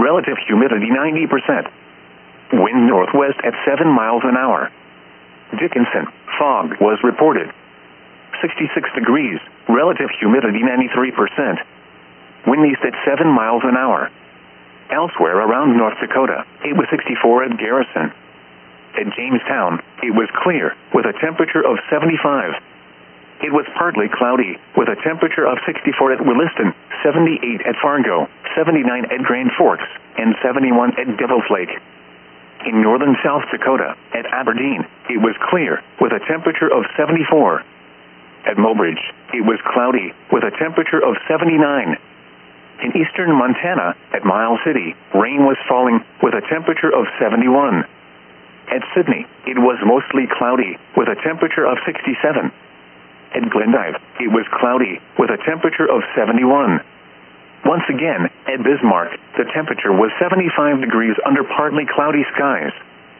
relative humidity 90%. Wind northwest at 7 miles an hour. Dickinson, fog was reported. 66 degrees, relative humidity 93%. Wind east at 7 miles an hour. Elsewhere around North Dakota, it was 64 at Garrison. At Jamestown, it was clear, with a temperature of 75. It was partly cloudy, with a temperature of 64 at Williston, 78 at Fargo, 79 at Grand Forks, and 71 at Devil's Lake. In northern South Dakota, at Aberdeen, it was clear, with a temperature of 74. At Mobridge, it was cloudy, with a temperature of 79. In eastern Montana, at Miles City, rain was falling, with a temperature of 71. At Sydney, it was mostly cloudy, with a temperature of 67. At Glendive, it was cloudy, with a temperature of 71. Once again, at Bismarck, the temperature was 75 degrees under partly cloudy skies.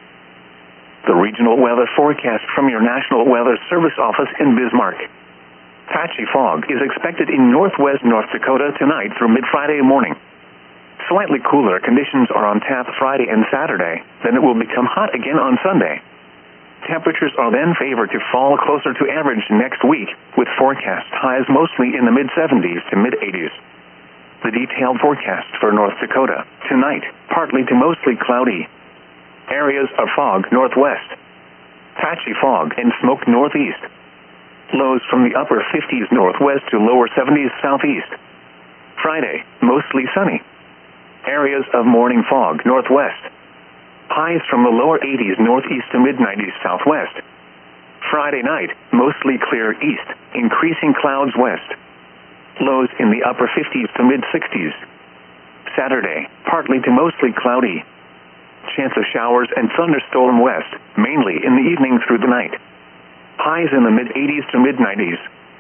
The regional weather forecast from your National Weather Service office in Bismarck. Patchy fog is expected in northwest North Dakota tonight through mid-Friday morning. Slightly cooler conditions are on tap Friday and Saturday, then it will become hot again on Sunday. Temperatures are then favored to fall closer to average next week, with forecast highs mostly in the mid-70s to mid-80s. The detailed forecast for North Dakota. Tonight, partly to mostly cloudy. Areas of fog northwest. Patchy fog and smoke northeast. Lows from the upper 50s northwest to lower 70s southeast. Friday, mostly sunny. Areas of morning fog northwest. Highs from the lower 80s northeast to mid-90s southwest. Friday night, mostly clear east, increasing clouds west. Lows in the upper 50s to mid-60s. Saturday, partly to mostly cloudy. Chance of showers and thunderstorm west, mainly in the evening through the night. Highs in the mid-80s to mid-90s.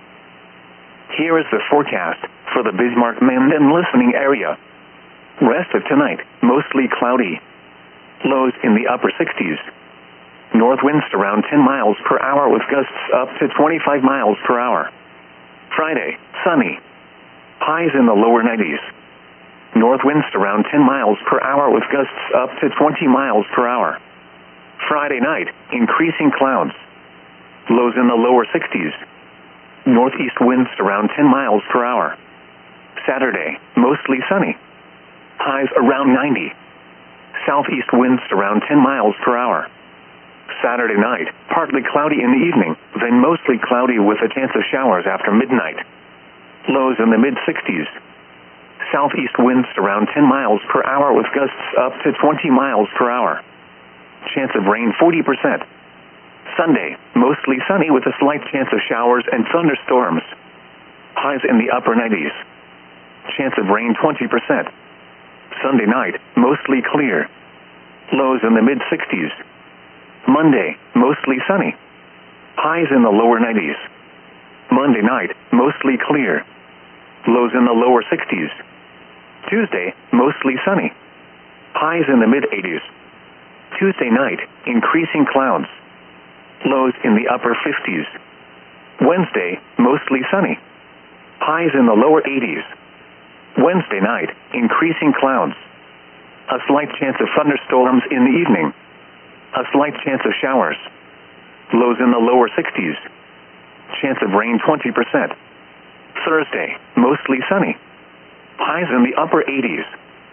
Here is the forecast for the Bismarck-Menden listening area. Rest of tonight, mostly cloudy. Lows in the upper 60s. North winds around 10 miles per hour with gusts up to 25 miles per hour. Friday, sunny. Highs in the lower 90s. North winds around 10 miles per hour with gusts up to 20 miles per hour. Friday night, increasing clouds. Lows in the lower 60s. Northeast winds around 10 miles per hour. Saturday, mostly sunny. Highs around 90. Southeast winds around 10 miles per hour. Saturday night, partly cloudy in the evening, then mostly cloudy with a chance of showers after midnight. Lows in the mid-60s. Southeast winds around 10 miles per hour with gusts up to 20 miles per hour. Chance of rain 40%. Sunday, mostly sunny with a slight chance of showers and thunderstorms. Highs in the upper 90s. Chance of rain 20%. Sunday night, mostly clear. Lows in the mid-60s. Monday, mostly sunny. Highs in the lower 90s. Monday night, mostly clear. Lows in the lower 60s. Tuesday, mostly sunny. Highs in the mid-80s. Tuesday night, increasing clouds. Lows in the upper 50s. Wednesday, mostly sunny. Highs in the lower 80s. Wednesday night, increasing clouds. A slight chance of thunderstorms in the evening. A slight chance of showers. Lows in the lower 60s. Chance of rain 20%. Thursday, mostly sunny. Highs in the upper 80s.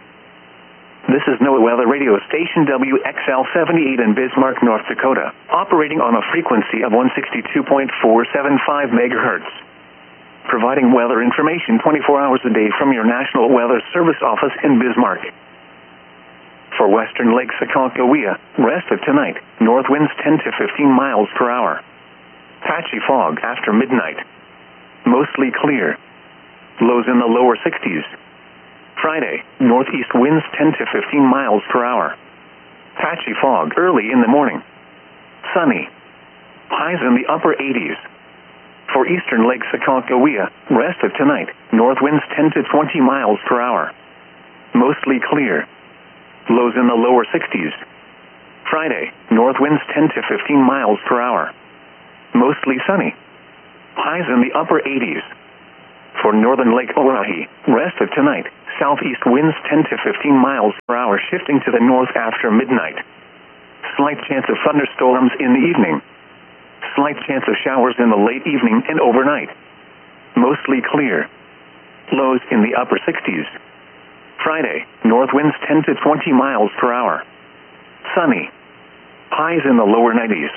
This is NOAA Weather Radio Station WXL-78 in Bismarck, North Dakota, operating on a frequency of 162.475 megahertz. Providing weather information 24 hours a day from your National Weather Service office in Bismarck. For western Lake Sakakawea, rest of tonight, north winds 10 to 15 miles per hour. Patchy fog after midnight. Mostly clear. Lows in the lower 60s. Friday, northeast winds 10 to 15 miles per hour. Patchy fog early in the morning. Sunny. Highs in the upper 80s. For eastern Lake Sakakawea, rest of tonight, north winds 10 to 20 miles per hour. Mostly clear. Lows in the lower 60s. Friday, north winds 10 to 15 miles per hour. Mostly sunny. Highs in the upper 80s. For northern Lake Oahe, rest of tonight, Southeast winds 10 to 15 miles per hour, shifting to the north after midnight. Slight chance of thunderstorms in the evening. Slight chance of showers in the late evening and overnight. Mostly clear. Lows in the upper 60s. Friday, north winds 10 to 20 miles per hour. Sunny. Highs in the lower 90s.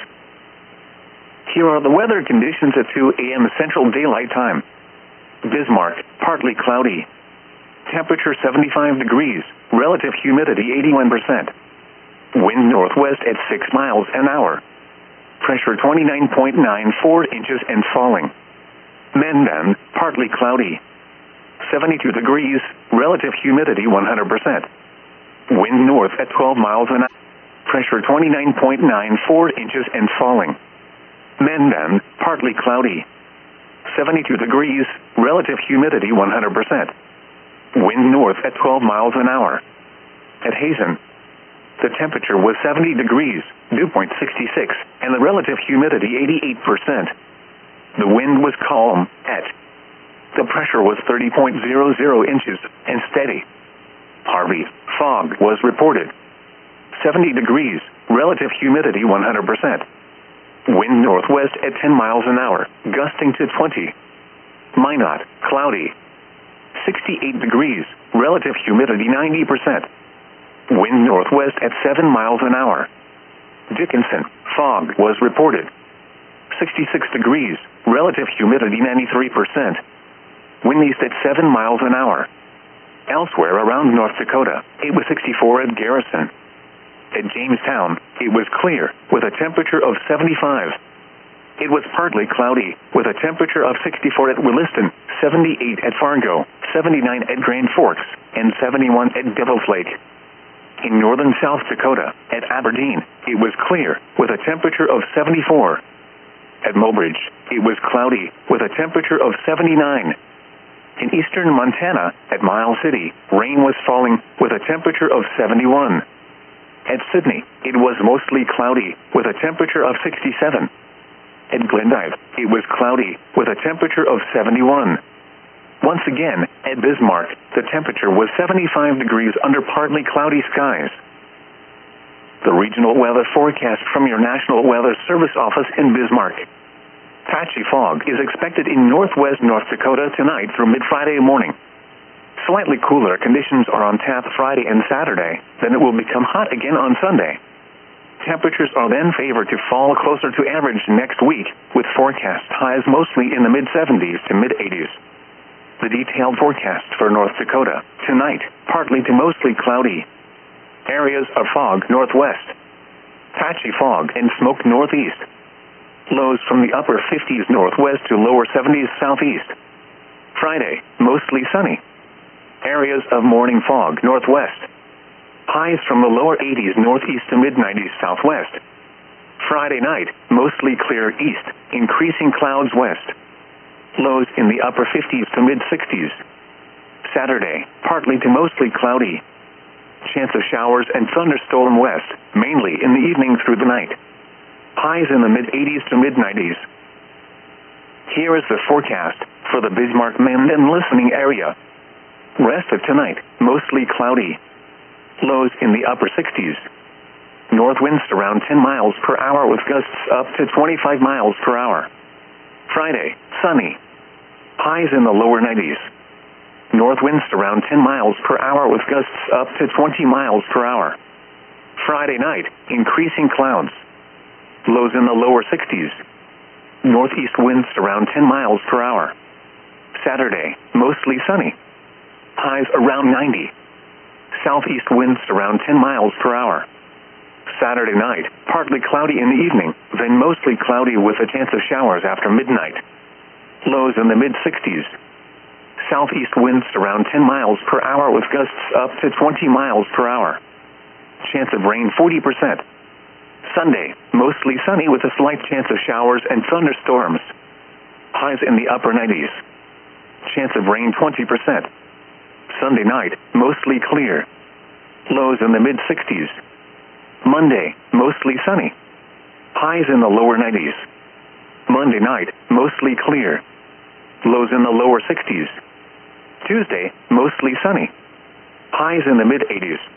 Here are the weather conditions at 2 a.m. Central Daylight Time. Bismarck, partly cloudy. Temperature 75 degrees, relative humidity 81%. Wind northwest at 6 miles an hour. Pressure 29.94 inches and falling. Mendon, partly cloudy. 72 degrees, relative humidity 100%. Wind north at 12 miles an hour. Pressure 29.94 inches and falling. Mendon, partly cloudy. 72 degrees, relative humidity 100%. Wind north at 12 miles an hour. At Hazen, the temperature was 70 degrees, dew point 66, and the relative humidity 88%. The wind was calm at. The pressure was 30.00 inches and steady. Harvey, fog was reported. 70 degrees, relative humidity 100%. Wind northwest at 10 miles an hour, gusting to 20. Minot, cloudy. 68 degrees, relative humidity 90%. Wind northwest at 7 miles an hour. Dickinson, fog was reported. 66 degrees, relative humidity 93%. Wind east at 7 miles an hour. Elsewhere around North Dakota, it was 64 at Garrison. At Jamestown, it was clear, with a temperature of 75. It was partly cloudy, with a temperature of 64 at Williston, 78 at Fargo, 79 at Grand Forks, and 71 at Devil's Lake. In northern South Dakota, at Aberdeen, it was clear, with a temperature of 74. At Mobridge, it was cloudy, with a temperature of 79. In eastern Montana, at Miles City, rain was falling, with a temperature of 71. At Sydney, it was mostly cloudy, with a temperature of 67. At Glendive, it was cloudy, with a temperature of 71. Once again, at Bismarck, the temperature was 75 degrees under partly cloudy skies. The regional weather forecast from your National Weather Service office in Bismarck. Patchy fog is expected in northwest North Dakota tonight through mid-Friday morning. Slightly cooler conditions are on tap Friday and Saturday, then it will become hot again on Sunday. Temperatures are then favored to fall closer to average next week, with forecast highs mostly in the mid-70s to mid-80s. The detailed forecast for North Dakota. Tonight, partly to mostly cloudy. Areas of fog northwest. Patchy fog and smoke northeast. Lows from the upper 50s northwest to lower 70s southeast. Friday, mostly sunny. Areas of morning fog northwest. Highs from the lower 80s northeast to mid-90s southwest. Friday night, mostly clear east, increasing clouds west. Lows in the upper 50s to mid-60s. Saturday, partly to mostly cloudy. Chance of showers and thunderstorm west, mainly in the evening through the night. Highs in the mid-80s to mid-90s. Here is the forecast for the Bismarck-Mendon listening area. Rest of tonight, mostly cloudy. Lows in the upper 60s. North winds around 10 miles per hour with gusts up to 25 miles per hour. Friday, sunny. Highs in the lower 90s. North winds around 10 miles per hour with gusts up to 20 miles per hour. Friday night, increasing clouds. Lows in the lower 60s. Northeast winds around 10 miles per hour. Saturday, mostly sunny. Highs around 90. Southeast winds around 10 miles per hour. Saturday night, partly cloudy in the evening, then mostly cloudy with a chance of showers after midnight. Lows in the mid-60s. Southeast winds around 10 miles per hour with gusts up to 20 miles per hour. Chance of rain 40%. Sunday, mostly sunny with a slight chance of showers and thunderstorms. Highs in the upper 90s. Chance of rain 20%. Sunday night, mostly clear. Lows in the mid-60s. Monday, mostly sunny. Highs in the lower 90s. Monday night, mostly clear. Lows in the lower 60s. Tuesday, mostly sunny. Highs in the mid-80s.